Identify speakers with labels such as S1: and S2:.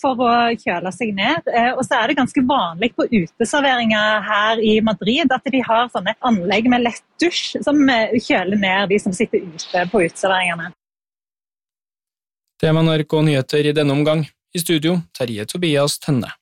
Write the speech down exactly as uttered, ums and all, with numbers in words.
S1: for å kjøle seg ned. Og så er det ganske vanlig på uteserveringer her i Madrid at de har sånne anlegg med lett dusj som kjøler ned de som sitter ute på uteserveringene.
S2: Det var N R K Nyheter i denne omgang. I studio, Terje Tobias Tønne.